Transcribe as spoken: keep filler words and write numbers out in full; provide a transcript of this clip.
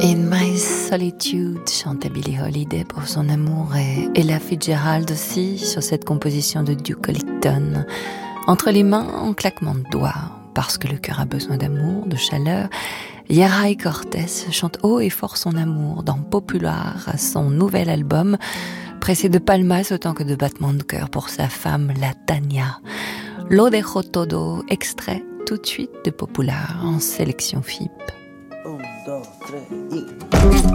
In My Solitude, chantait Billie Holiday pour son amour et Ella Fitzgerald aussi sur cette composition de Duke Ellington. Entre les mains, en claquement de doigts, parce que le cœur a besoin d'amour, de chaleur, Yaray Cortés chante haut et fort son amour dans Popular, son nouvel album, pressé de palmas autant que de battements de cœur pour sa femme, la Tania. Lo dejo todo, extrait tout de suite de Popular en sélection F I P. Un, dos, tres, y...